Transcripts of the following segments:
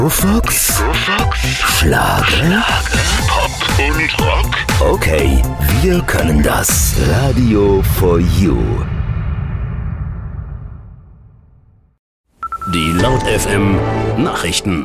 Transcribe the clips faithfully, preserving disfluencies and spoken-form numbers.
Fox, Schlager, Pop und Rock. Okay, wir können das. Radio for You. Die Laut F M Nachrichten.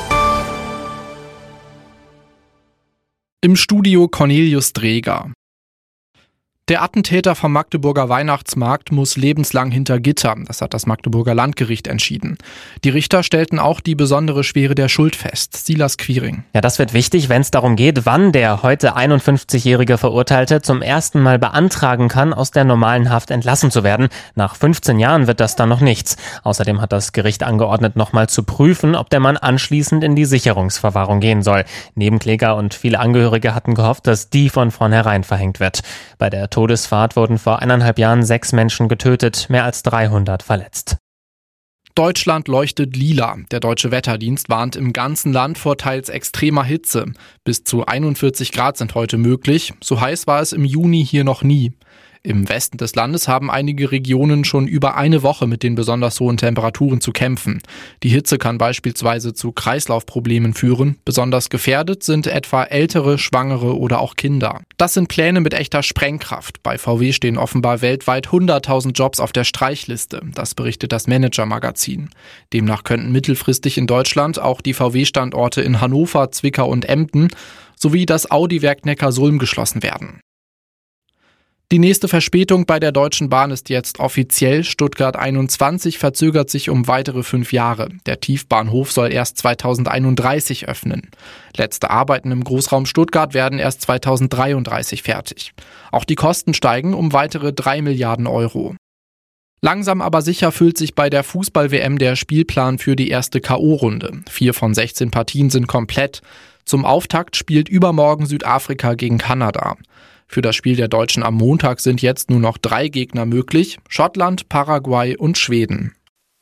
Im Studio Cornelius Dreger. Der Attentäter vom Magdeburger Weihnachtsmarkt muss lebenslang hinter Gitter. Das hat das Magdeburger Landgericht entschieden. Die Richter stellten auch die besondere Schwere der Schuld fest. Silas Quiring. Ja, das wird wichtig, wenn es darum geht, wann der heute einundfünfzigjährige Verurteilte zum ersten Mal beantragen kann, aus der normalen Haft entlassen zu werden. Nach fünfzehn Jahren wird das dann noch nichts. Außerdem hat das Gericht angeordnet, nochmal zu prüfen, ob der Mann anschließend in die Sicherungsverwahrung gehen soll. Nebenkläger und viele Angehörige hatten gehofft, dass die von vornherein verhängt wird. Bei der Todesfahrt wurden vor eineinhalb Jahren sechs Menschen getötet, mehr als dreihundert verletzt. Deutschland leuchtet lila. Der Deutsche Wetterdienst warnt im ganzen Land vor teils extremer Hitze. Bis zu einundvierzig Grad sind heute möglich. So heiß war es im Juni hier noch nie. Im Westen des Landes haben einige Regionen schon über eine Woche mit den besonders hohen Temperaturen zu kämpfen. Die Hitze kann beispielsweise zu Kreislaufproblemen führen. Besonders gefährdet sind etwa Ältere, Schwangere oder auch Kinder. Das sind Pläne mit echter Sprengkraft. Bei V W stehen offenbar weltweit hunderttausend Jobs auf der Streichliste. Das berichtet das Manager-Magazin. Demnach könnten mittelfristig in Deutschland auch die V W-Standorte in Hannover, Zwickau und Emden sowie das Audi-Werk Neckarsulm geschlossen werden. Die nächste Verspätung bei der Deutschen Bahn ist jetzt offiziell. Stuttgart einundzwanzig verzögert sich um weitere fünf Jahre. Der Tiefbahnhof soll erst zweitausendeinunddreißig öffnen. Letzte Arbeiten im Großraum Stuttgart werden erst zweitausenddreiunddreißig fertig. Auch die Kosten steigen um weitere drei Milliarden Euro. Langsam aber sicher füllt sich bei der Fußball-W M der Spielplan für die erste K O-Runde. Vier von sechzehn Partien sind komplett. Zum Auftakt spielt übermorgen Südafrika gegen Kanada. Für das Spiel der Deutschen am Montag sind jetzt nur noch drei Gegner möglich: Schottland, Paraguay und Schweden.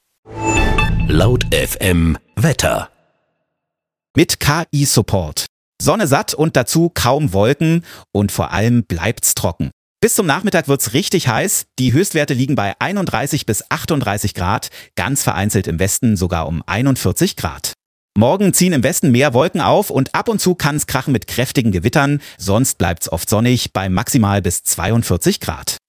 Laut F M Wetter. Mit K I-Support. Sonne satt und dazu kaum Wolken und vor allem bleibt's trocken. Bis zum Nachmittag wird's richtig heiß. Die Höchstwerte liegen bei einunddreißig bis achtunddreißig Grad, ganz vereinzelt im Westen sogar um einundvierzig Grad. Morgen ziehen im Westen mehr Wolken auf und ab und zu kann es krachen mit kräftigen Gewittern. Sonst bleibt's oft sonnig bei maximal bis zweiundvierzig Grad.